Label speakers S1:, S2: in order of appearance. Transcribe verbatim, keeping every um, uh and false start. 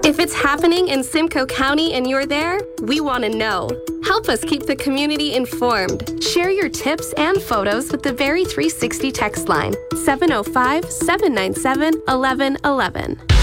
S1: If it's happening in Simcoe County and you're there, we want to know. Help us keep the community informed. Share your tips and photos with the Very three sixty text line, seven oh five, seven nine seven, one one one one.